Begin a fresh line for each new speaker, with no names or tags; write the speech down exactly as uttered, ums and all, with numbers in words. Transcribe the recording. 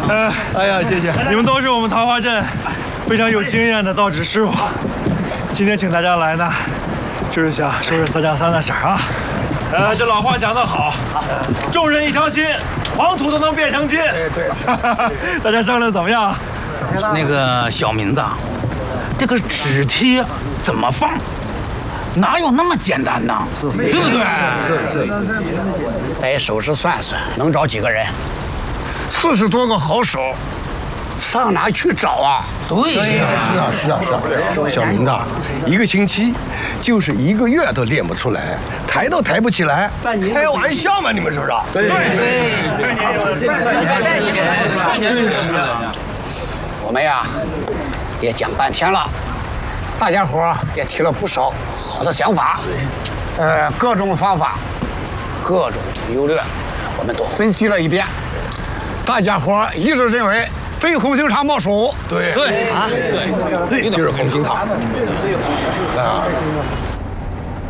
呃，哎呀，谢谢！你们都是我们桃花镇非常有经验的造纸师傅。今天请大家来呢，就是想说说三张三的事儿啊。呃，这老话讲得好，众人一条心，黄土都能变成金。对对，大家商量怎么样？
那个小明子，这个纸贴怎么放？哪有那么简单呢？对不对？
是是。得收拾算算，能找几个人？四十多个好手，上哪去找啊？
对呀，
是啊是啊是啊。小明子，一个星期就是一个月都练不出来，抬都抬不起来，开玩笑嘛？你们说说？
对对。
我们呀，也讲半天了。大家伙也提了不少好的想法，呃，各种方法，各种优劣，我们都分析了一遍。大家伙一致认为非红星塔莫属。
对
对啊，对，
就是红星塔。啊，